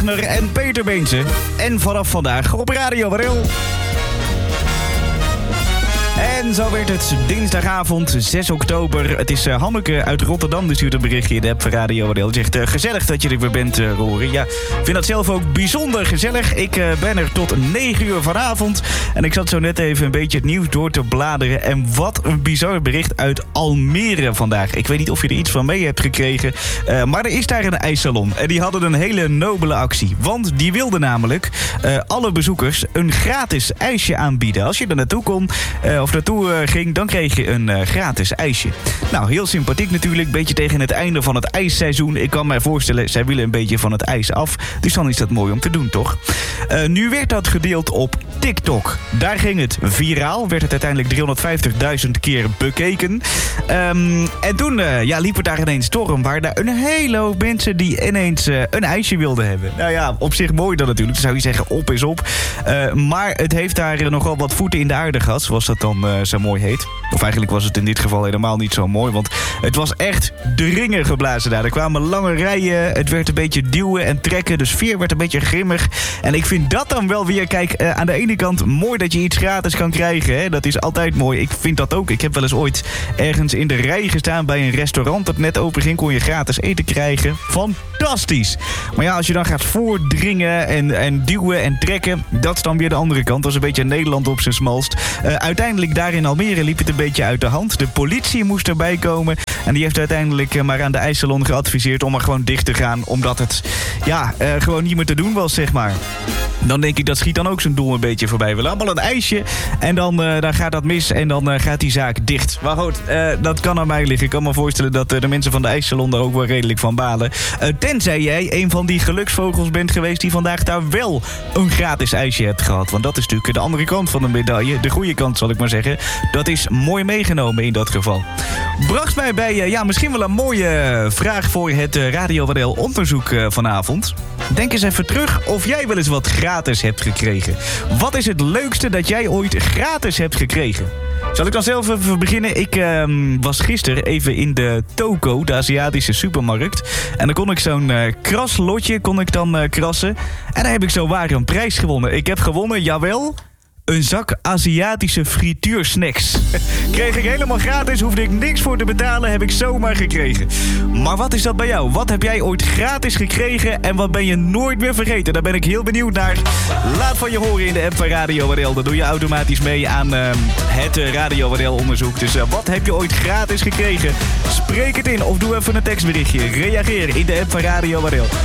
Wagner en Peter Beense. En vanaf vandaag op Radio Waddel. En zo werd het dinsdagavond 6 oktober. Het is Hanneke uit Rotterdam, die stuurt een berichtje in de app van Radio Waddel. Die zegt, gezellig dat je er weer bent, Rory. Ja, ik vind dat zelf ook bijzonder gezellig. Ik ben er tot 9 uur vanavond. En ik zat zo net even een beetje het nieuws door te bladeren. En wat een bizar bericht uit Almere vandaag. Ik weet niet of je er iets van mee hebt gekregen. Maar er is daar een ijssalon. En die hadden een hele nobele actie. Want die wilden namelijk alle bezoekers een gratis ijsje aanbieden. Als je er naartoe kon... of naartoe ging, dan kreeg je een gratis ijsje. Nou, heel sympathiek natuurlijk. Beetje tegen het einde van het ijsseizoen. Ik kan me voorstellen, zij willen een beetje van het ijs af. Dus dan is dat mooi om te doen, toch? Nu werd dat gedeeld op TikTok. Daar ging het viraal. Werd het uiteindelijk 350.000 keer bekeken. En toen liep het daar ineens storm. Waar daar een hele hoop mensen die ineens een ijsje wilden hebben. Nou ja, op zich mooi dan natuurlijk. Dan zou je zeggen, op is op. Maar het heeft daar nogal wat voeten in de aarde gehad. Zoals dat dan zo mooi heet. Of eigenlijk was het in dit geval helemaal niet zo mooi. Want het was echt de ringer geblazen daar. Er kwamen lange rijen. Het werd een beetje duwen en trekken. De sfeer werd een beetje grimmig. En ik vind dat dan wel weer... Kijk, aan de ene kant mooi dat je iets gratis kan krijgen. Hè? Dat is altijd mooi. Ik vind dat ook. Ik heb wel eens ooit ergens in de rij gestaan bij een restaurant dat net open ging. Kon je gratis eten krijgen. Fantastisch. Maar ja, als je dan gaat voordringen en duwen en trekken... Dat is dan weer de andere kant. Dat is een beetje Nederland op zijn smalst. Uiteindelijk daar in Almere liep het een beetje uit de hand. De politie moest erbij komen. En die heeft uiteindelijk maar aan de ijssalon geadviseerd om er gewoon dicht te gaan. Omdat het gewoon niet meer te doen was, zeg maar. Dan denk ik, dat schiet dan ook zijn doel een beetje voorbij. We willen allemaal een ijsje en dan gaat dat mis en dan gaat die zaak dicht. Maar goed, dat kan aan mij liggen. Ik kan me voorstellen dat de mensen van de ijssalon daar ook wel redelijk van balen. Tenzij jij een van die geluksvogels bent geweest die vandaag daar wel een gratis ijsje hebt gehad. Want dat is natuurlijk de andere kant van de medaille. De goede kant, zal ik maar zeggen. Dat is mooi meegenomen in dat geval. Bracht mij bij misschien wel een mooie vraag voor het Radio Waddel onderzoek vanavond. Denk eens even terug of jij wel eens wat gratis hebt gekregen. Wat is het leukste dat jij ooit gratis hebt gekregen? Zal ik dan zelf even beginnen? Ik was gisteren even in de Toko, de Aziatische supermarkt. En dan kon ik zo'n kraslotje krassen. En daar heb ik zowaar een prijs gewonnen. Ik heb gewonnen, jawel... Een zak Aziatische frituursnacks. Kreeg ik helemaal gratis, hoefde ik niks voor te betalen, heb ik zomaar gekregen. Maar wat is dat bij jou? Wat heb jij ooit gratis gekregen en wat ben je nooit meer vergeten? Daar ben ik heel benieuwd naar. Laat van je horen in de app van Radio Waddel. Dan doe je automatisch mee aan het Radio Waddel onderzoek. Dus wat heb je ooit gratis gekregen? Spreek het in of doe even een tekstberichtje. Reageer in de app van Radio Waddel.